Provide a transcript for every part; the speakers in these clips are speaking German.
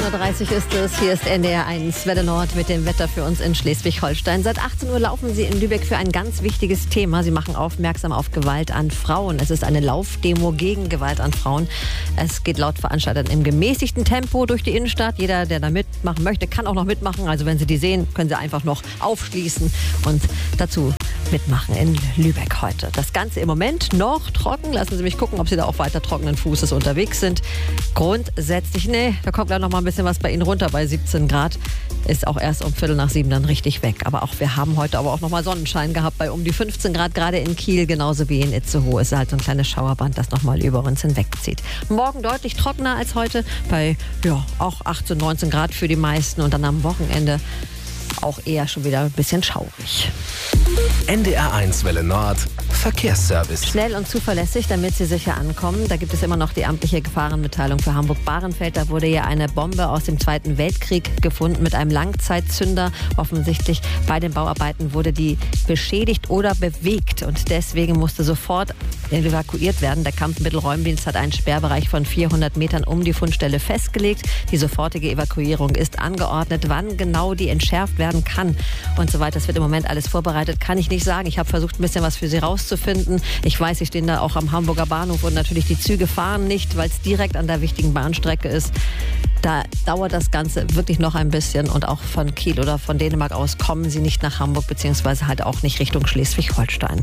18.30 Uhr ist es. Hier ist NDR 1 Welle Nord mit dem Wetter für uns in Schleswig-Holstein. Seit 18 Uhr laufen Sie in Lübeck für ein ganz wichtiges Thema. Sie machen aufmerksam auf Gewalt an Frauen. Es ist eine Laufdemo gegen Gewalt an Frauen. Es geht laut Veranstaltern im gemäßigten Tempo durch die Innenstadt. Jeder, der da mitmachen möchte, kann auch noch mitmachen. Also wenn Sie die sehen, können Sie einfach noch aufschließen und dazu mitmachen in Lübeck heute. Das Ganze im Moment noch trocken. Lassen Sie mich gucken, ob Sie da auch weiter trockenen Fußes unterwegs sind. Grundsätzlich, da kommt gleich noch mal ein bisschen was bei Ihnen runter bei 17 Grad. Ist auch erst um 6:45 dann richtig weg. Aber auch wir haben heute aber auch noch mal Sonnenschein gehabt bei um die 15 Grad, gerade in Kiel, genauso wie in Itzehoe. Es ist halt so ein kleines Schauerband, das noch mal über uns hinwegzieht. Morgen deutlich trockener als heute bei auch 18, 19 Grad für die meisten. Und dann am Wochenende auch eher schon wieder ein bisschen schaurig. NDR 1 Welle Nord Verkehrsservice. Schnell und zuverlässig, damit Sie sicher ankommen. Da gibt es immer noch die amtliche Gefahrenmitteilung für Hamburg-Bahrenfeld. Da wurde ja eine Bombe aus dem Zweiten Weltkrieg gefunden mit einem Langzeitzünder. Offensichtlich bei den Bauarbeiten wurde die beschädigt oder bewegt. Und deswegen musste sofort evakuiert werden. Der Kampfmittelräumdienst hat einen Sperrbereich von 400 Metern um die Fundstelle festgelegt. Die sofortige Evakuierung ist angeordnet. Wann genau die entschärft werden kann und so weiter. Das wird im Moment alles vorbereitet, kann ich nicht sagen. Ich habe versucht, ein bisschen was für Sie rauszufinden. Ich weiß, Sie stehen da auch am Hamburger Bahnhof und natürlich die Züge fahren nicht, weil es direkt an der wichtigen Bahnstrecke ist. Da dauert das Ganze wirklich noch ein bisschen und auch von Kiel oder von Dänemark aus kommen Sie nicht nach Hamburg, beziehungsweise halt auch nicht Richtung Schleswig-Holstein.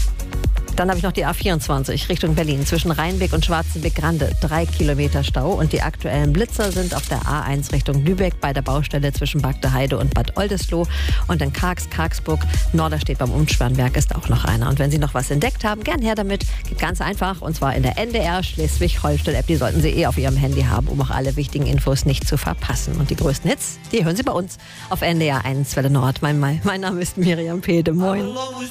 Dann habe ich noch die A24 Richtung Berlin zwischen Rheinbeck und Schwarzenbeck-Grande. 3 Kilometer Stau und die aktuellen Blitzer sind auf der A1 Richtung Lübeck bei der Baustelle zwischen Bagdeheide und Bad Oldesloe. Und in Kargsburg, Norderstedt beim Umspannwerk ist auch noch einer. Und wenn Sie noch was entdeckt haben, gern her damit. Geht ganz einfach und zwar in der NDR Schleswig-Holstein-App. Die sollten Sie auf Ihrem Handy haben, um auch alle wichtigen Infos nicht zu verpassen. Und die größten Hits, die hören Sie bei uns auf NDR 1 Welle Nord. Mein Name ist Miriam Pede. Moin.